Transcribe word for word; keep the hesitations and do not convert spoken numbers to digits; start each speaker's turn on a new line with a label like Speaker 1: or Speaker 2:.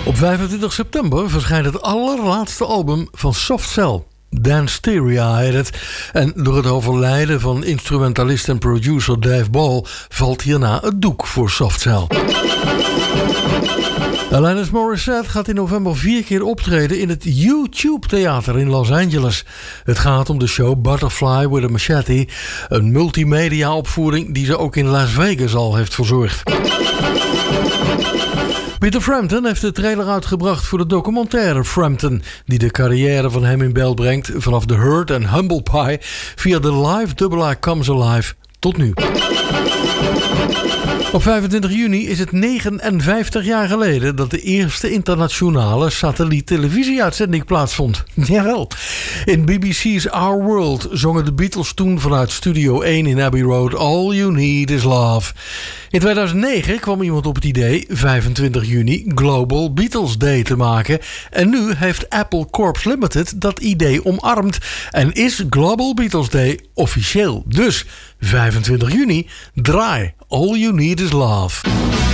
Speaker 1: Op vijfentwintig september verschijnt het allerlaatste album van Soft Cell. Danceteria heet het. En door het overlijden van instrumentalist en producer Dave Ball valt hierna het doek voor Soft Cell. Alanis Morissette gaat in november vier keer optreden in het YouTube Theater in Los Angeles. Het gaat om de show Butterfly with a Machete, een multimedia opvoering die ze ook in Las Vegas al heeft verzorgd. Peter Frampton heeft de trailer uitgebracht voor de documentaire Frampton, die de carrière van hem in beeld brengt vanaf The Hurt en Humble Pie via de live Double I Comes Alive tot nu. Op vijfentwintig juni is het negenenvijftig jaar geleden dat de eerste internationale satelliet-televisieuitzending plaatsvond. Jawel. In B B C's Our World zongen de Beatles toen vanuit Studio één in Abbey Road All You Need Is Love. In tweeduizend negen kwam iemand op het idee vijfentwintig juni Global Beatles Day te maken. En nu heeft Apple Corps Limited dat idee omarmd en is Global Beatles Day officieel. Dus vijfentwintig juni, draai All You Need Is Love.